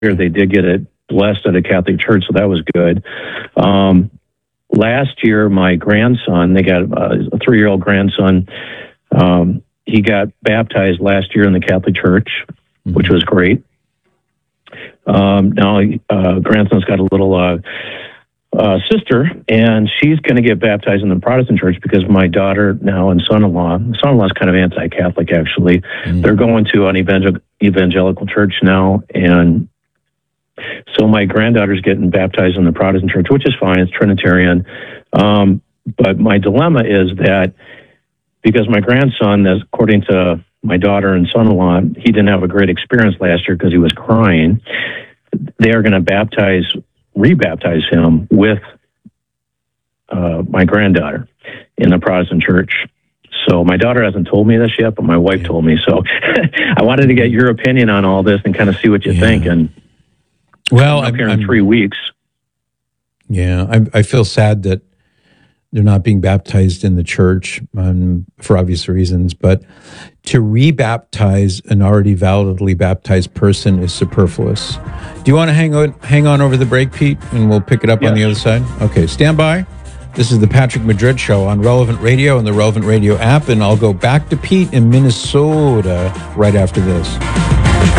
they did get it blessed at a Catholic church, so that was good. Last year, my grandson, they got a 3-year-old grandson, he got baptized last year in the Catholic church, which was great. Now, grandson's got a little sister, and she's going to get baptized in the Protestant church because my daughter now and son-in-law's kind of anti-Catholic, actually. They're going to an evangelical church now, and so my granddaughter's getting baptized in the Protestant church, which is fine. It's Trinitarian. But my dilemma is that because my grandson, as according to my daughter and son-in-law, he didn't have a great experience last year because he was crying. They are going to rebaptize him with my granddaughter in the Protestant church. So my daughter hasn't told me this yet, but my wife told me. So I wanted to get your opinion on all this and kind of see what you think. And I'm here in 3 weeks. Yeah, I feel sad that they're not being baptized in the church for obvious reasons, but to rebaptize an already validly baptized person is superfluous. Do you want to hang on over the break, Pete, and we'll pick it up on the other side? Okay, stand by. This is the Patrick Madrid Show on Relevant Radio and the Relevant Radio app, and I'll go back to Pete in Minnesota right after this.